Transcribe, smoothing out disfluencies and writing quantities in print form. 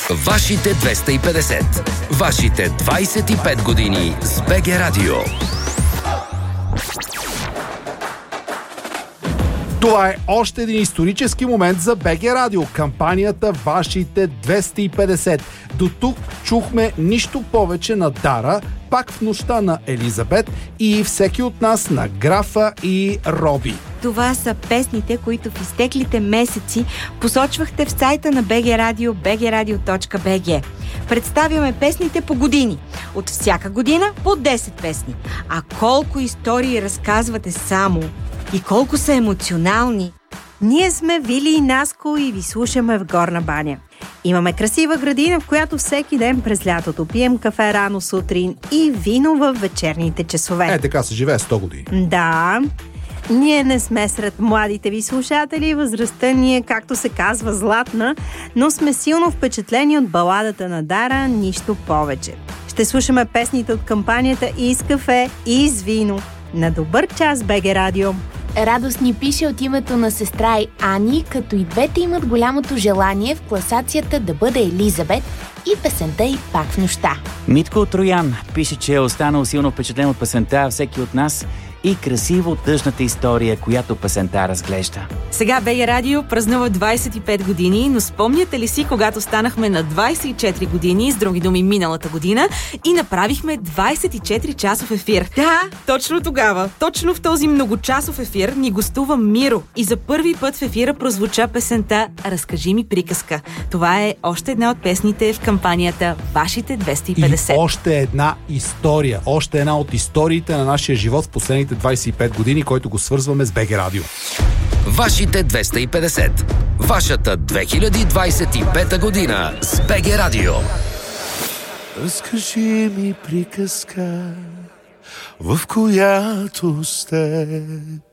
Вашите 250. Вашите 25 години с БГ Радио. Това е още един исторически момент за БГ Радио. Кампанията Вашите 250. До тук чухме нищо повече на Дара, пак в нощта на Елизабет и всеки от нас на Графа и Роби. Това са песните, които в изтеклите месеци посочвахте в сайта на БГ Радио, bgradio.bg. Представяме песните по години. От всяка година по 10 песни. А колко истории разказвате само и колко са емоционални. Ние сме Вили и Наско и ви слушаме в Горна баня. Имаме красива градина, в която всеки ден през лятото пием кафе рано сутрин и вино в вечерните часове. Така се живее 100 години. Да, ние не сме сред младите ви слушатели, възрастта ни е, както се казва, златна, но сме силно впечатлени от баладата на Дара, нищо повече. Ще слушаме песните от кампанията и с кафе, и с вино. На добър час, БГ Радио! Радост ни пише от името на сестра и Ани, като и двете имат голямото желание в класацията да бъде Елизабет и песента и пак в нощта. Митко от Троян пише, че е останал силно впечатлен от песента всеки от нас и красиво тъжната история, която песента разглежда. Сега БГ Радио празнува 25 години, но спомняте ли си, когато станахме на 24 години, с други думи миналата година, и направихме 24-часов ефир? Да, точно тогава, точно в този многочасов ефир ни гостува Миро и за първи път в ефира прозвуча песента "Разкажи ми приказка". Това е още една от песните в кампанията Вашите 250. И още една история, още една от историите на нашия живот в последните 25 години, който го свързваме с БГ Радио. Вашите 250. Вашата 2025 година с БГ Радио. Разкажи ми приказка, в която с теб